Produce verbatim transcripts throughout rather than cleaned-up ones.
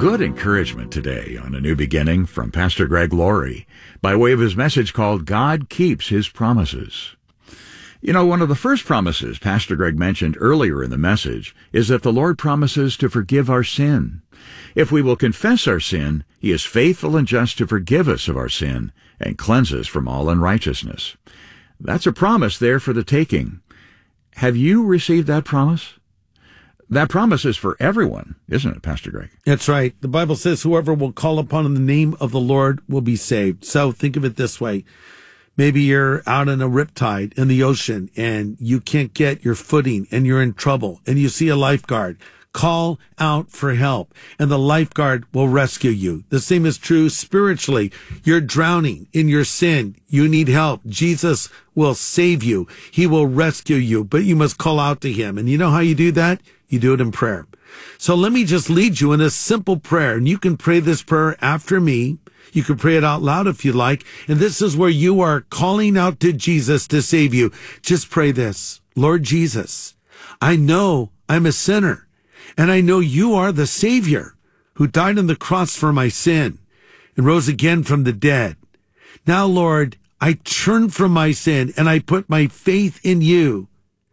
Good encouragement today on A New Beginning from Pastor Greg Laurie by way of his message called God Keeps His Promises. You know, one of the first promises Pastor Greg mentioned earlier in the message is that the Lord promises to forgive our sin. If we will confess our sin, He is faithful and just to forgive us of our sin and cleanse us from all unrighteousness. That's a promise there for the taking. Have you received that promise? That promise is for everyone, isn't it, Pastor Greg? That's right. The Bible says whoever will call upon the name of the Lord will be saved. So think of it this way. Maybe you're out in a riptide in the ocean and you can't get your footing and you're in trouble and you see a lifeguard. Call out for help and the lifeguard will rescue you. The same is true spiritually. You're drowning in your sin. You need help. Jesus will save you. He will rescue you, but you must call out to Him. And you know how you do that? You do it in prayer. So let me just lead you in a simple prayer, and you can pray this prayer after me. You can pray it out loud if you like, and this is where you are calling out to Jesus to save you. Just pray this. Lord Jesus, I know I'm a sinner, and I know You are the Savior who died on the cross for my sin and rose again from the dead. Now, Lord, I turn from my sin, and I put my faith in You.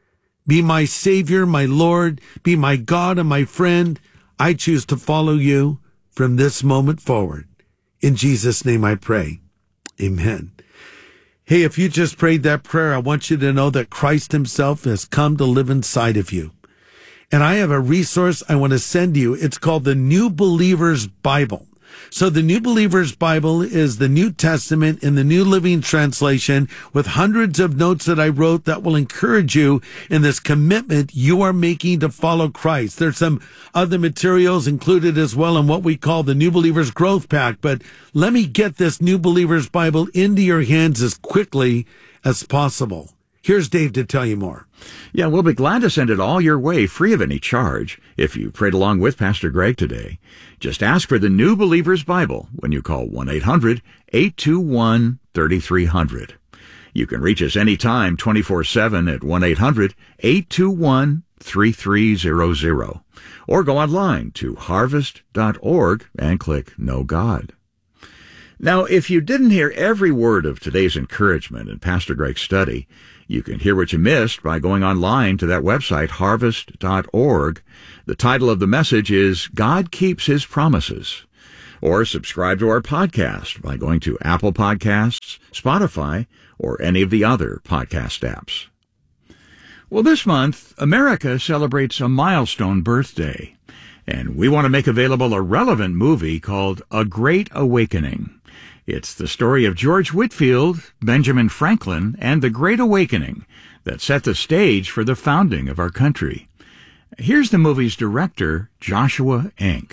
Be my Savior, my Lord, be my God and my friend. I choose to follow You from this moment forward. In Jesus' name I pray. Amen. Hey, if you just prayed that prayer, I want you to know that Christ Himself has come to live inside of you. And I have a resource I want to send you. It's called the New Believer's Bible. So the New Believer's Bible is the New Testament in the New Living Translation with hundreds of notes that I wrote that will encourage you in this commitment you are making to follow Christ. There's some other materials included as well in what we call the New Believer's Growth Pack, but let me get this New Believer's Bible into your hands as quickly as possible. Here's Dave to tell you more. Yeah, we'll be glad to send it all your way free of any charge if you prayed along with Pastor Greg today. Just ask for the New Believer's Bible when you call one eight hundred eight two one three three zero zero. You can reach us anytime twenty-four seven at one eight hundred eight two one three three zero zero or go online to harvest dot org and click Know God. Now, if you didn't hear every word of today's encouragement in Pastor Greg's study, you can hear what you missed by going online to that website, harvest dot org. The title of the message is God Keeps His Promises. Or subscribe to our podcast by going to Apple Podcasts, Spotify, or any of the other podcast apps. Well, this month, America celebrates a milestone birthday, and we want to make available a relevant movie called A Great Awakening. It's the story of George Whitefield, Benjamin Franklin, and the Great Awakening that set the stage for the founding of our country. Here's the movie's director, Joshua Enck.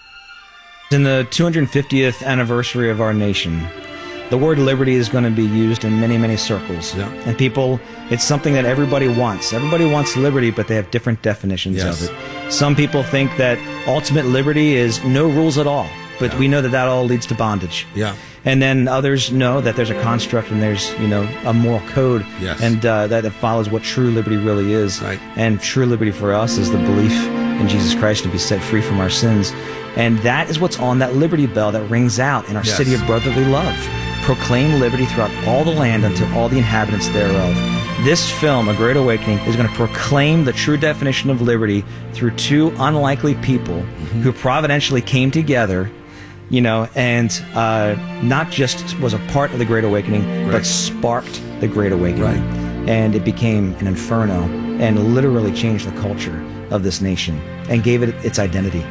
In the two hundred fiftieth anniversary of our nation, the word liberty is going to be used in many, many circles. Yeah. And people, it's something that everybody wants. Everybody wants liberty, but they have different definitions yes. of it. Some people think that ultimate liberty is no rules at all, but yeah. we know that that all leads to bondage. Yeah. And then others know that there's a construct and there's, you know, a moral code, yes. and uh, that it follows what true liberty really is. Right. And true liberty for us is the belief in Jesus Christ to be set free from our sins. And that is what's on that liberty bell that rings out in our yes. city of brotherly love. Proclaim liberty throughout all the land unto all the inhabitants thereof. This film, A Great Awakening, is going to proclaim the true definition of liberty through two unlikely people mm-hmm. who providentially came together, you know, and uh, not just was a part of the Great Awakening, right. but sparked the Great Awakening. Right. And it became an inferno and literally changed the culture of this nation and gave it its identity.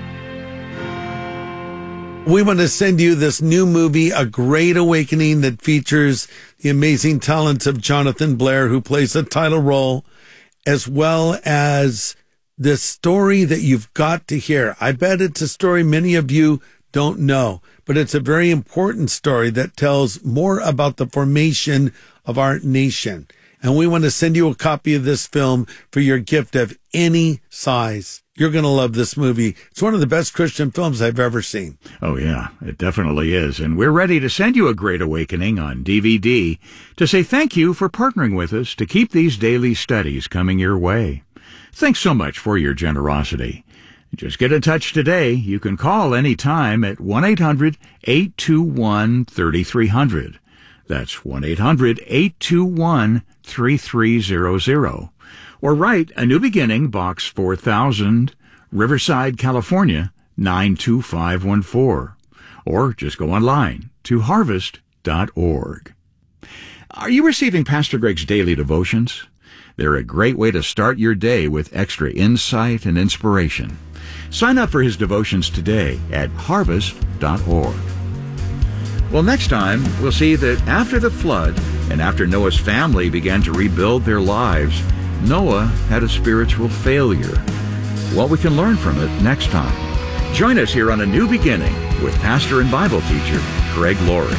We want to send you this new movie, A Great Awakening, that features the amazing talents of Jonathan Blair, who plays the title role, as well as this story that you've got to hear. I bet it's a story many of you don't know, but it's a very important story that tells more about the formation of our nation. And we want to send you a copy of this film for your gift of any size. You're going to love this movie. It's one of the best Christian films I've ever seen. Oh, yeah, it definitely is. And we're ready to send you A Great Awakening on D V D to say thank you for partnering with us to keep these daily studies coming your way. Thanks so much for your generosity. Just get in touch today. You can call anytime at one eight hundred eight two one three three zero zero. That's one eight hundred eight two one three three zero zero. Or write A New Beginning, Box four thousand, Riverside, California, nine two five one four. Or just go online to harvest dot org. Are you receiving Pastor Greg's daily devotions? They're a great way to start your day with extra insight and inspiration. Sign up for his devotions today at harvest dot org. Well, next time, we'll see that after the flood and after Noah's family began to rebuild their lives, Noah had a spiritual failure. What we can learn from it next time. Join us here on A New Beginning with pastor and Bible teacher Greg Laurie.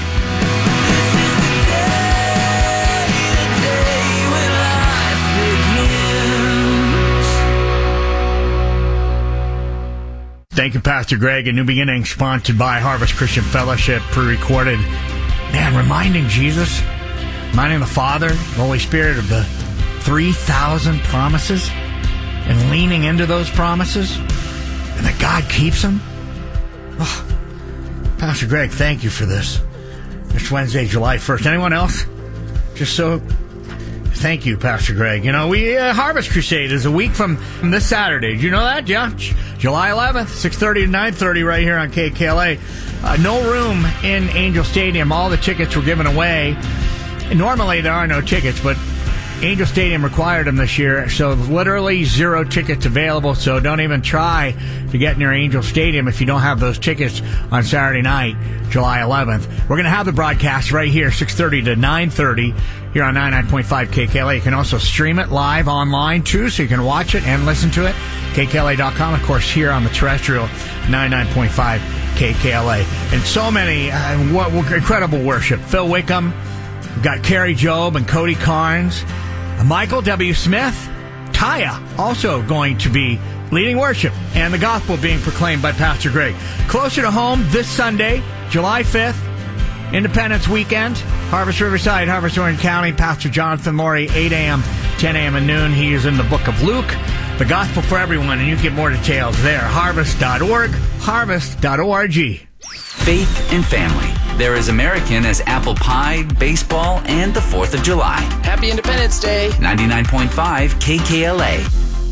Thank you, Pastor Greg. A New Beginning, sponsored by Harvest Christian Fellowship, pre-recorded. Man, reminding Jesus, reminding the Father, the Holy Spirit of the three thousand promises and leaning into those promises and that God keeps them. Oh, Pastor Greg, thank you for this. It's Wednesday, July first. Anyone else? Just so... Thank you, Pastor Greg. You know, we uh, Harvest Crusade is a week from, from this Saturday. Did you know that? Yeah, July eleventh, six thirty to nine thirty right here on K K L A. Uh, no room in Angel Stadium. All the tickets were given away. And normally there are no tickets, but Angel Stadium required them this year, so literally zero tickets available, so don't even try to get near Angel Stadium if you don't have those tickets on Saturday night, July eleventh. We're going to have the broadcast right here, six thirty to nine thirty, here on ninety-nine point five K K L A. You can also stream it live online, too, so you can watch it and listen to it, K K L A dot com, of course, here on the terrestrial, ninety-nine point five K K L A. And so many, uh, what, what incredible worship. Phil Wickham, we've got Carrie Job and Cody Carnes, Michael W. Smith, Taya, also going to be leading worship, and the gospel being proclaimed by Pastor Greg. Closer to home this Sunday, July fifth, Independence Weekend, Harvest Riverside, Harvest Orange County, Pastor Jonathan Laurie, eight a.m., ten a.m. and noon. He is in the book of Luke, the gospel for everyone, and you can get more details there, harvest dot org, harvest dot org. Faith and family. They're as American as apple pie, baseball, and the fourth of July. Happy Independence Day. ninety-nine point five K K L A.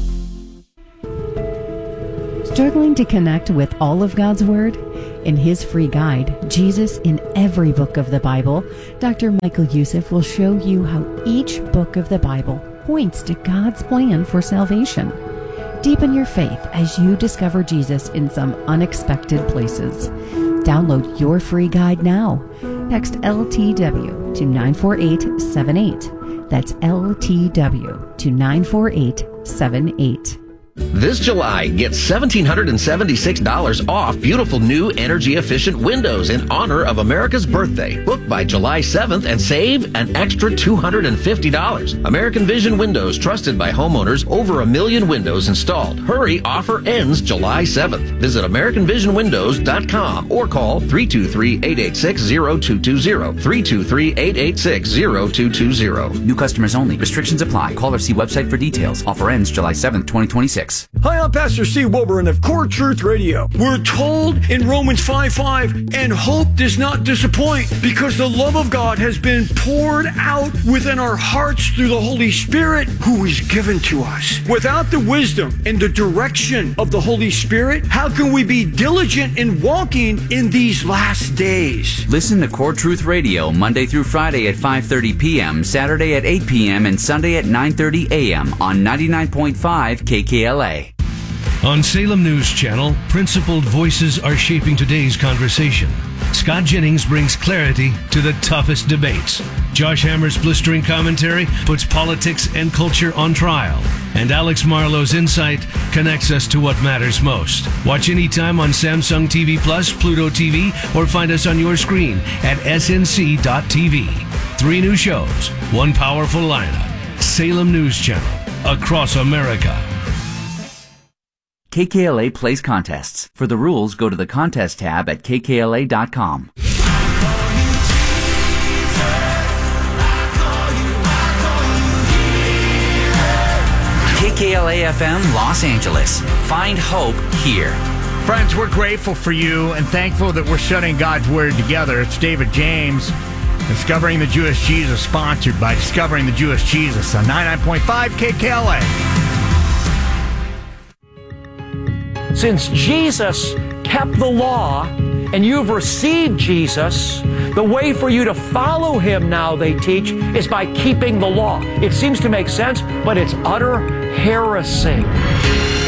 Struggling to connect with all of God's Word? In his free guide, Jesus in Every Book of the Bible, Doctor Michael Youssef will show you how each book of the Bible points to God's plan for salvation. Deepen your faith as you discover Jesus in some unexpected places. Download your free guide now. Text L T W to nine four eight seven eight. That's L T W to nine four eight seven eight. This July, get one thousand seven hundred seventy-six dollars off beautiful new energy-efficient windows in honor of America's birthday. Book by July seventh and save an extra two hundred fifty dollars. American Vision Windows, trusted by homeowners, over a million windows installed. Hurry, offer ends July seventh. Visit American Vision Windows dot com or call three two three, eight eight six, zero two two zero, three two three, eight eight six, zero two two zero. New customers only. Restrictions apply. Call or see website for details. Offer ends July seventh, twenty twenty-six. Hi, I'm Pastor Steve Wilburn of Core Truth Radio. We're told in Romans five five, and hope does not disappoint, because the love of God has been poured out within our hearts through the Holy Spirit who is given to us. Without the wisdom and the direction of the Holy Spirit, how can we be diligent in walking in these last days? Listen to Core Truth Radio Monday through Friday at five thirty p.m., Saturday at eight p.m., and Sunday at nine thirty a.m. on ninety-nine point five K K L A. On Salem News Channel, principled voices are shaping today's conversation. Scott Jennings brings clarity to the toughest debates. Josh Hammer's blistering commentary puts politics and culture on trial. And Alex Marlowe's insight connects us to what matters most. Watch anytime on Samsung T V Plus, Pluto T V, or find us on your screen at S N C dot T V. Three new shows, one powerful lineup. Salem News Channel, across America. K K L A plays contests. For the rules, go to the contest tab at K K L A dot com. K K L A F M Los Angeles. Find hope here. Friends, we're grateful for you and thankful that we're studying God's Word together. It's David James, Discovering the Jewish Jesus, sponsored by Discovering the Jewish Jesus on ninety-nine point five K K L A. Since Jesus kept the law and you've received Jesus, the way for you to follow him now, they teach, is by keeping the law. It seems to make sense, but it's utter heresy.